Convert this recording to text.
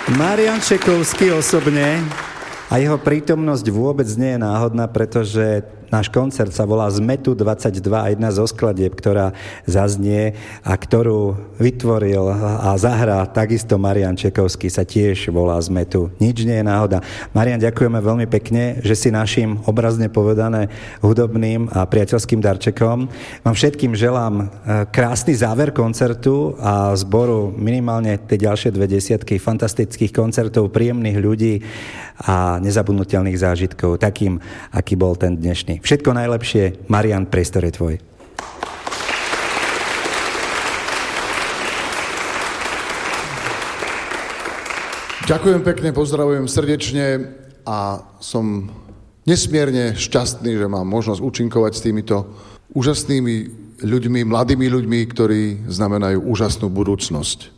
Marián Čekovský osobne a jeho prítomnosť vôbec nie je náhodná, pretože náš koncert sa volá Zmetu 22 a jedna zo skladieb, ktorá zaznie a ktorú vytvoril a zahrá takisto Marián Čekovský, sa tiež volá Zmetu. Nič nie je náhoda. Marián, ďakujeme veľmi pekne, že si našim obrazne povedané hudobným a priateľským darčekom. Vám všetkým želám krásny záver koncertu a zboru minimálne tie ďalšie 20 fantastických koncertov, príjemných ľudí a nezabudnutelných zážitkov, takým, aký bol ten dnešný. Všetko najlepšie. Marián, priestor je tvoj. Ďakujem pekne, pozdravujem srdečne a som nesmierne šťastný, že mám možnosť účinkovať s týmito úžasnými ľuďmi, mladými ľuďmi, ktorí znamenajú úžasnú budúcnosť.